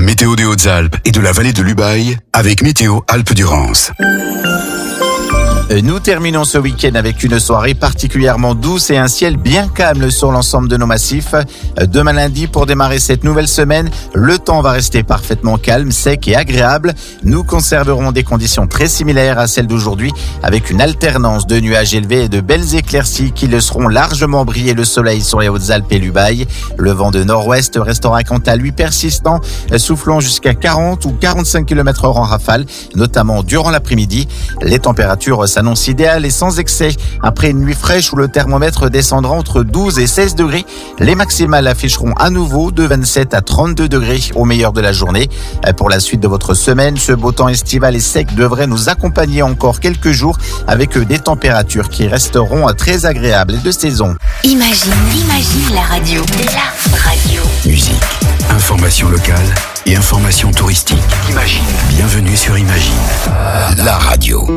météo des Hautes-Alpes et de la vallée de l'Ubaye avec Météo Alpes-Durance. Nous terminons ce week-end avec une soirée particulièrement douce et un ciel bien calme sur l'ensemble de nos massifs. Demain lundi, pour démarrer cette nouvelle semaine, le temps va rester parfaitement calme, sec et agréable. Nous conserverons des conditions très similaires à celles d'aujourd'hui, avec une alternance de nuages élevés et de belles éclaircies qui laisseront largement briller le soleil sur les Hautes-Alpes et l'Ubaye. Le vent de nord-ouest restera quant à lui persistant, soufflant jusqu'à 40 ou 45 km/h en rafale, notamment durant l'après-midi. Les températures s'annoncent idéales et sans excès. Après une nuit fraîche où le thermomètre descendra entre 12 et 16 degrés, les maximales afficheront à nouveau de 27 à 32 degrés au meilleur de la journée. Pour la suite de votre semaine, ce beau temps estival et sec devrait nous accompagner encore quelques jours avec des températures qui resteront très agréables et de saison. Imagine la radio. La radio. Musique, information locale et information touristique. Imagine. Bienvenue sur Imagine, la radio.